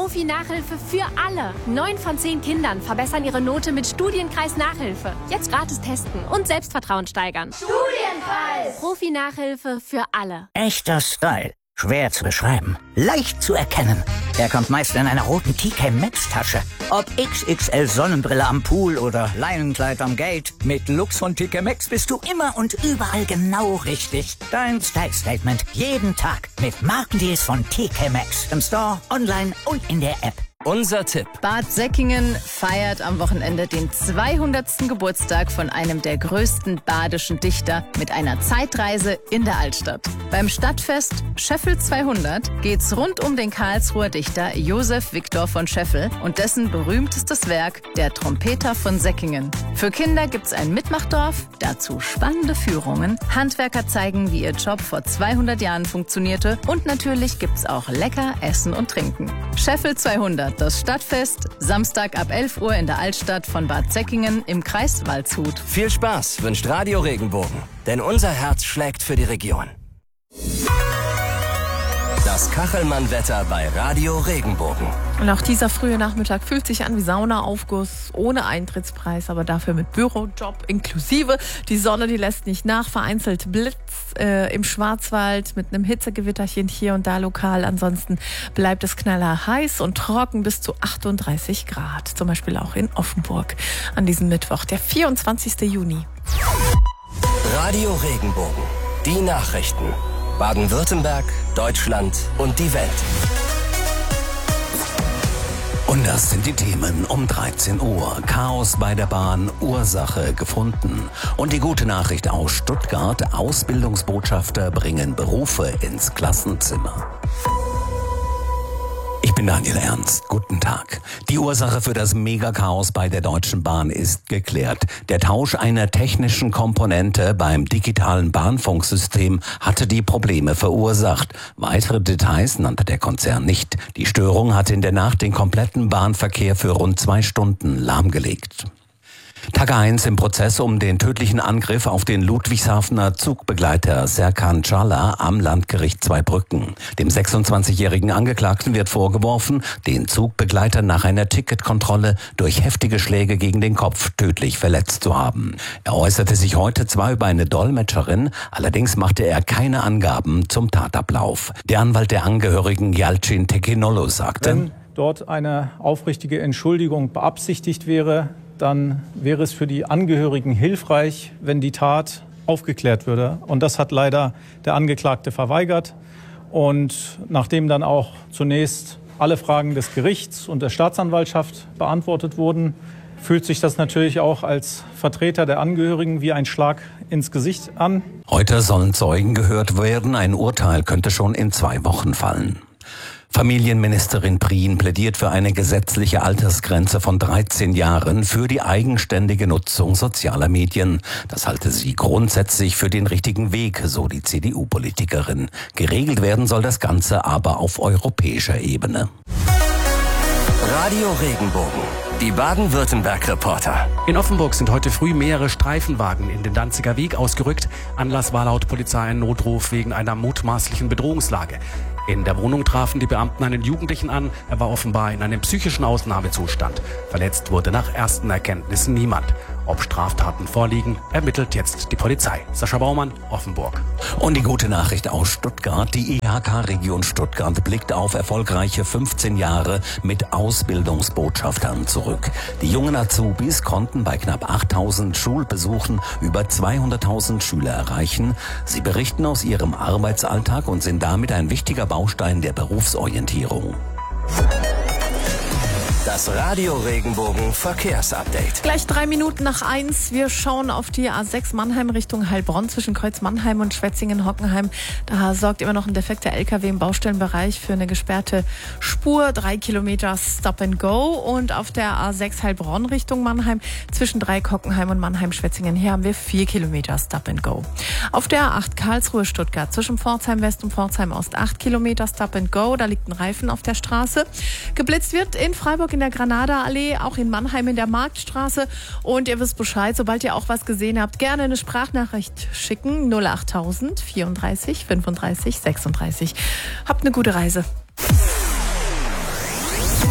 Profi-Nachhilfe für alle. 9 von 10 Kindern verbessern ihre Note mit Studienkreis Nachhilfe. Jetzt gratis testen und Selbstvertrauen steigern. Studienkreis! Profi-Nachhilfe für alle. Echter Style. Schwer zu beschreiben. Leicht zu erkennen. Er kommt meist in einer roten TK Maxx Tasche. Ob XXL Sonnenbrille am Pool oder Leinenkleid am Gate. Mit Lux von TK Maxx bist du immer und überall genau richtig. Dein Style Statement. Jeden Tag. Mit Markendeals von TK Maxx. Im Store, online und in der App. Unser Tipp. Bad Säckingen feiert am Wochenende den 200. Geburtstag von einem der größten badischen Dichter mit einer Zeitreise in der Altstadt. Beim Stadtfest Scheffel 200 geht's rund um den Karlsruher Dichter Josef Viktor von Scheffel und dessen berühmtestes Werk Der Trompeter von Säckingen. Für Kinder gibt's ein Mitmachdorf, dazu spannende Führungen, Handwerker zeigen, wie ihr Job vor 200 Jahren funktionierte und natürlich gibt's auch lecker Essen und Trinken. Scheffel 200. Das Stadtfest, Samstag ab 11 Uhr in der Altstadt von Bad Säckingen im Kreis Waldshut. Viel Spaß wünscht Radio Regenbogen, denn unser Herz schlägt für die Region. Das Kachelmann-Wetter bei Radio Regenbogen. Und auch dieser frühe Nachmittag fühlt sich an wie Saunaaufguss, ohne Eintrittspreis, aber dafür mit Bürojob inklusive. Die Sonne, die lässt nicht nach, vereinzelt Blitz im Schwarzwald mit einem Hitzegewitterchen hier und da lokal. Ansonsten bleibt es knallerheiß und trocken bis zu 38 Grad. Zum Beispiel auch in Offenburg an diesem Mittwoch, der 24. Juni. Radio Regenbogen, die Nachrichten. Baden-Württemberg, Deutschland und die Welt. Und das sind die Themen um 13 Uhr. Chaos bei der Bahn, Ursache gefunden. Und die gute Nachricht aus Stuttgart, Ausbildungsbotschafter bringen Berufe ins Klassenzimmer. Ich bin Daniel Ernst. Guten Tag. Die Ursache für das Megachaos bei der Deutschen Bahn ist geklärt. Der Tausch einer technischen Komponente beim digitalen Bahnfunksystem hatte die Probleme verursacht. Weitere Details nannte der Konzern nicht. Die Störung hatte in der Nacht den kompletten Bahnverkehr für rund 2 Stunden lahmgelegt. Tag 1 im Prozess um den tödlichen Angriff auf den Ludwigshafener Zugbegleiter Serkan Çağlar am Landgericht Zweibrücken. Dem 26-jährigen Angeklagten wird vorgeworfen, den Zugbegleiter nach einer Ticketkontrolle durch heftige Schläge gegen den Kopf tödlich verletzt zu haben. Er äußerte sich heute zwar über eine Dolmetscherin, allerdings machte er keine Angaben zum Tatablauf. Der Anwalt der Angehörigen Yalcin Tekinolu sagte: Wenn dort eine aufrichtige Entschuldigung beabsichtigt wäre, dann wäre es für die Angehörigen hilfreich, wenn die Tat aufgeklärt würde. Und das hat leider der Angeklagte verweigert. Und nachdem dann auch zunächst alle Fragen des Gerichts und der Staatsanwaltschaft beantwortet wurden, fühlt sich das natürlich auch als Vertreter der Angehörigen wie ein Schlag ins Gesicht an. Heute sollen Zeugen gehört werden. Ein Urteil könnte schon in 2 Wochen fallen. Familienministerin Prien plädiert für eine gesetzliche Altersgrenze von 13 Jahren für die eigenständige Nutzung sozialer Medien. Das halte sie grundsätzlich für den richtigen Weg, so die CDU-Politikerin. Geregelt werden soll das Ganze aber auf europäischer Ebene. Radio Regenbogen, die Baden-Württemberg-Reporter. In Offenburg sind heute früh mehrere Streifenwagen in den Danziger Weg ausgerückt. Anlass war laut Polizei ein Notruf wegen einer mutmaßlichen Bedrohungslage. In der Wohnung trafen die Beamten einen Jugendlichen an. Er war offenbar in einem psychischen Ausnahmezustand. Verletzt wurde nach ersten Erkenntnissen niemand. Ob Straftaten vorliegen, ermittelt jetzt die Polizei. Sascha Baumann, Offenburg. Und die gute Nachricht aus Stuttgart. Die IHK-Region Stuttgart blickt auf erfolgreiche 15 Jahre mit Ausbildungsbotschaftern zurück. Die jungen Azubis konnten bei knapp 8.000 Schulbesuchen über 200.000 Schüler erreichen. Sie berichten aus ihrem Arbeitsalltag und sind damit ein wichtiger Baustein der Berufsorientierung. Das Radio Regenbogen Verkehrsupdate. Gleich 3 Minuten nach 1. Wir schauen auf die A6 Mannheim Richtung Heilbronn zwischen Kreuz Mannheim und Schwetzingen-Hockenheim. Da sorgt immer noch ein defekter LKW im Baustellenbereich für eine gesperrte Spur. 3 Kilometer Stop and Go. Und auf der A6 Heilbronn Richtung Mannheim zwischen Dreieck-Hockenheim und Mannheim-Schwetzingen. Hier haben wir 4 Kilometer Stop and Go. Auf der A8 Karlsruhe-Stuttgart zwischen Pforzheim West und Pforzheim Ost 8 Kilometer Stop and Go. Da liegt ein Reifen auf der Straße. Geblitzt wird in Freiburg in der Granada-Allee, auch in Mannheim in der Marktstraße. Und ihr wisst Bescheid, sobald ihr auch was gesehen habt, gerne eine Sprachnachricht schicken. 08000 34 35 36. Habt eine gute Reise.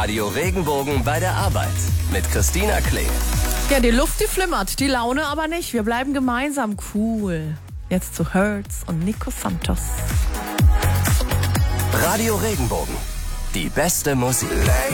Radio Regenbogen bei der Arbeit mit Christina Klee. Ja, die Luft, die flimmert, die Laune aber nicht. Wir bleiben gemeinsam cool. Jetzt zu Hertz und Nico Santos. Radio Regenbogen, die beste Musik.